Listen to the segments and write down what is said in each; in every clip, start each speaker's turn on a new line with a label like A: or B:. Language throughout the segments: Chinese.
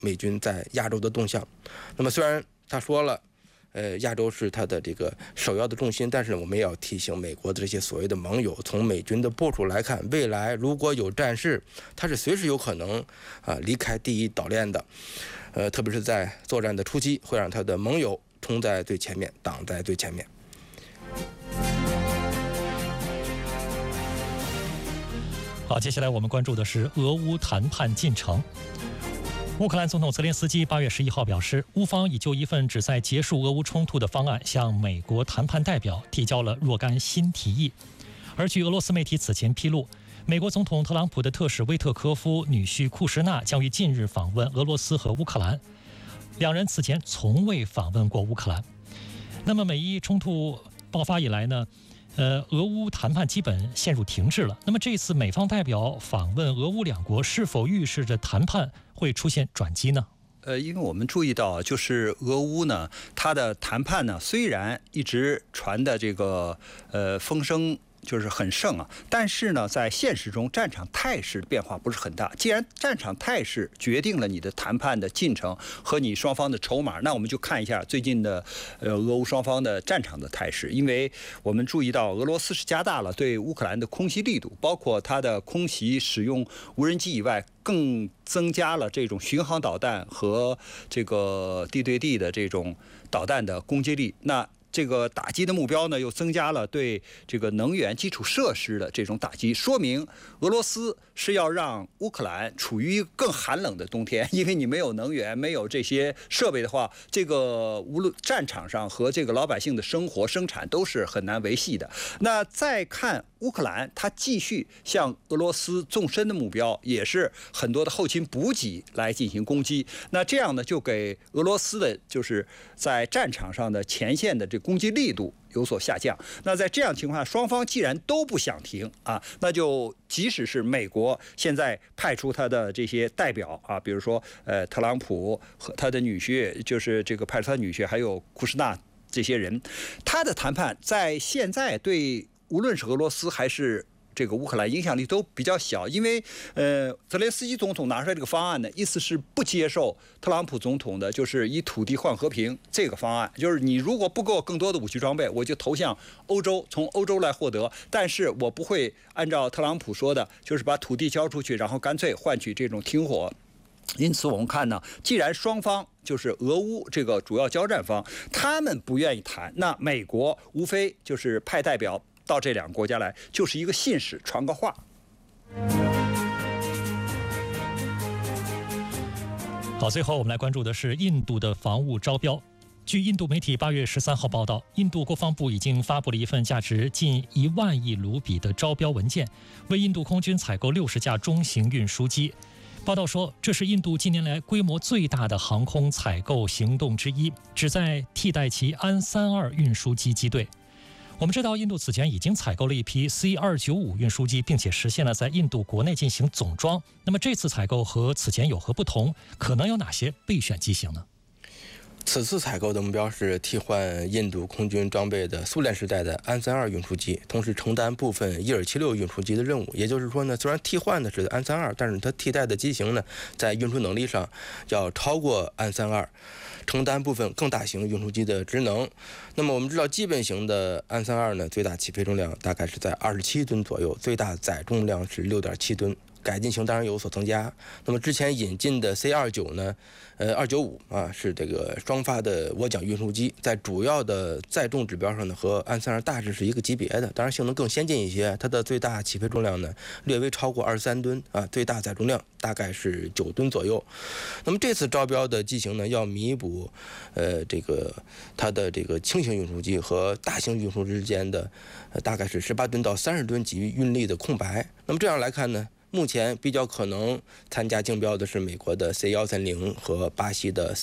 A: 美军在亚洲的动向。那么虽然他说了，亚洲是他的这个首要的重心，但是我们也要提醒美国的这些所谓的盟友，从美军的部署来看，未来如果有战事，他是随时有可能离开第一岛链的，特别是在作战的初期，会让他的盟友冲在最前面，挡在最前面。
B: 好，接下来我们关注的是俄乌谈判进程。乌克兰总统泽连斯基8月11号表示，乌方已就一份旨在结束俄乌冲突的方案向美国谈判代表提交了若干新提议。而据俄罗斯媒体此前披露，美国总统特朗普的特使威特科夫女婿库什纳将于近日访问俄罗斯和乌克兰，两人此前从未访问过乌克兰。那么美伊冲突爆发以来呢，俄乌谈判基本陷入停滞了。那么这次美方代表访问俄乌两国，是否预示着谈判会出现转机呢？
C: 因为我们注意到，就是俄乌呢，它的谈判呢，虽然一直传的这个风声就是很盛啊，但是呢，在现实中战场态势变化不是很大。既然战场态势决定了你的谈判的进程和你双方的筹码，那我们就看一下最近的俄乌双方的战场的态势。因为我们注意到俄罗斯是加大了对乌克兰的空袭力度，包括它的空袭使用无人机以外，更增加了这种巡航导弹和这个地对地的这种导弹的攻击力。那这个打击的目标呢，又增加了对这个能源基础设施的这种打击，说明俄罗斯是要让乌克兰处于更寒冷的冬天，因为你没有能源，没有这些设备的话，这个无论战场上和这个老百姓的生活生产都是很难维系的。那再看乌克兰，它继续向俄罗斯纵深的目标，也是很多的后勤补给来进行攻击。那这样呢，就给俄罗斯的就是在战场上的前线的这攻击力度有所下降。那在这样情况下，双方既然都不想停啊，那就即使是美国现在派出他的这些代表啊，比如说特朗普和他的女婿，就是这个派出他女婿，还有库什纳这些人，他的谈判在现在对无论是俄罗斯还是这个乌克兰影响力都比较小，因为泽连斯基总统拿出来这个方案呢，意思是不接受特朗普总统的就是以土地换和平这个方案，就是你如果不给我更多的武器装备，我就投向欧洲，从欧洲来获得，但是我不会按照特朗普说的，就是把土地交出去，然后干脆换取这种停火。因此我们看呢，既然双方就是俄乌这个主要交战方，他们不愿意谈，那美国无非就是派代表到这两个国家来，就是一个信使，传个话。
B: 好，最后我们来关注的是印度的防务招标。据印度媒体8月13号报道，印度国防部已经发布了一份价值近1万亿卢比的招标文件，为印度空军采购60架中型运输机。报道说，这是印度近年来规模最大的航空采购行动之一，旨在替代其安32运输机机队。我们知道，印度此前已经采购了一批 C-295 运输机，并且实现了在印度国内进行总装。那么这次采购和此前有何不同？可能有哪些备选机型呢？
A: 此次采购的目标是替换印度空军装备的苏联时代的安32运输机，同时承担部分伊尔76运输机的任务。也就是说呢，虽然替换的是安32，但是它替代的机型呢，在运输能力上要超过安32，承担部分更大型运输机的职能。那么我们知道，基本型的安32呢，最大起飞重量大概是在27吨左右，最大载重量是6.7吨。改进型当然有所增加。那么之前引进的 C-29呢，295啊，是这个双发的涡桨运输机，在主要的载重指标上呢，和安32大致是一个级别的，当然性能更先进一些。它的最大起飞重量呢，略微超过23吨啊，最大载重量大概是9吨左右。那么这次招标的机型呢，要弥补这个它的这个轻型运输机和大型运输之间的大概是18吨到30吨级运力的空白。那么这样来看呢，目前比较可能参加竞标的是美国的 C-130和巴西的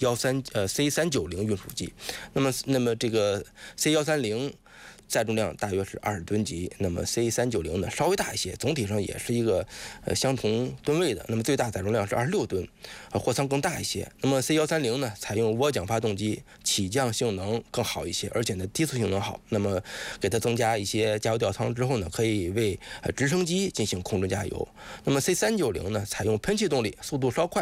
A: C-390运输机。那么这个 C-130载重量大约是20吨级，那么 C-390呢稍微大一些，总体上也是一个相同吨位的，那么最大载重量是26吨，货舱更大一些。那么 C-130呢采用涡桨发动机，起降性能更好一些，而且呢低速性能好。那么给它增加一些加油吊舱之后呢，可以为直升机进行空中加油。那么 C-390呢采用喷气动力，速度稍快。